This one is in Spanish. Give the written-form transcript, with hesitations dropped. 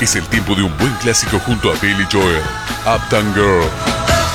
Es el tiempo de un buen clásico junto a Billy Joel, Uptown Girl.